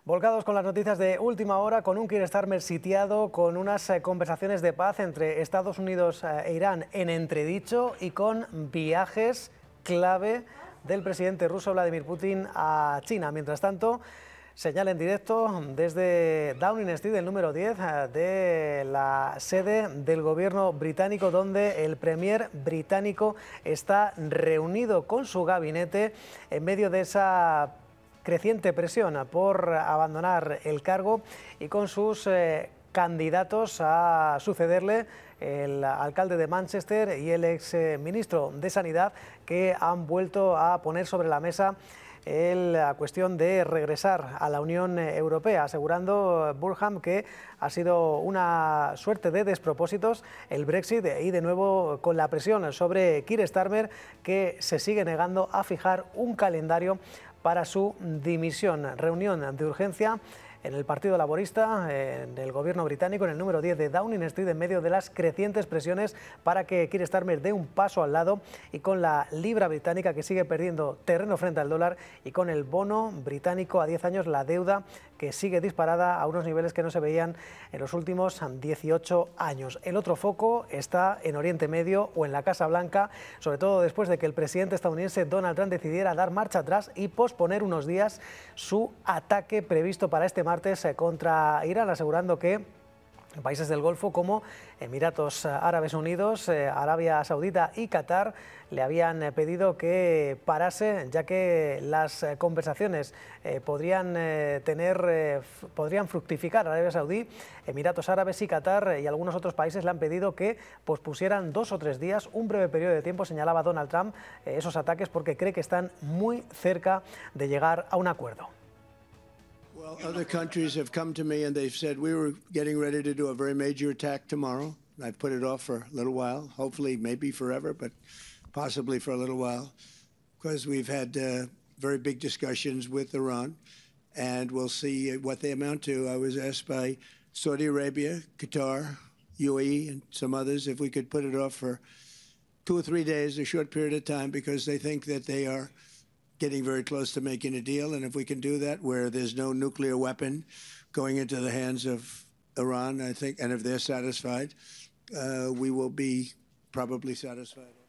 Volcados con las noticias de última hora, con un Keir Starmer sitiado, con unas conversaciones de paz entre Estados Unidos e Irán en entredicho y con viajes clave del presidente ruso Vladimir Putin a China. Mientras tanto, señal en directo desde Downing Street, el número 10 de la sede del gobierno británico, donde el premier británico está reunido con su gabinete en medio de esa creciente presión por abandonar el cargo y con sus candidatos a sucederle, el alcalde de Manchester y el ex ministro de Sanidad, que han vuelto a poner sobre la mesa la cuestión de regresar a la Unión Europea, asegurando Burham que ha sido una suerte de despropósitos el Brexit y de nuevo con la presión sobre Keir Starmer, que se sigue negando a fijar un calendario para su dimisión. Reunión de urgencia en el Partido Laborista, en el gobierno británico, en el número 10 de Downing Street, en medio de las crecientes presiones para que Keir Starmer dé un paso al lado, y con la libra británica que sigue perdiendo terreno frente al dólar, y con el bono británico a 10 años, la deuda que sigue disparada a unos niveles que no se veían en los últimos 18 años. El otro foco está en Oriente Medio o en la Casa Blanca, sobre todo después de que el presidente estadounidense Donald Trump decidiera dar marcha atrás y posponer unos días su ataque previsto para este martes contra Irán, asegurando que países del Golfo como Emiratos Árabes Unidos, Arabia Saudita y Qatar le habían pedido que parase, ya que las conversaciones podrían fructificar. Arabia Saudí, Emiratos Árabes y Qatar y algunos otros países le han pedido que pospusieran 2 o 3 días, un breve periodo de tiempo, señalaba Donald Trump, esos ataques, porque cree que están muy cerca de llegar a un acuerdo. Well, other countries have come to me and they've said we were getting ready to do a very major attack tomorrow. I've put it off for a little while, hopefully maybe forever, but possibly for a little while, because we've had very big discussions with Iran, and we'll see what they amount to. I was asked by Saudi Arabia, Qatar, UAE, and some others if we could put it off for 2 or 3 days, a short period of time, because they think that they are getting very close to making a deal. And if we can do that where there's no nuclear weapon going into the hands of Iran, I think, and if they're satisfied, we will be probably satisfied.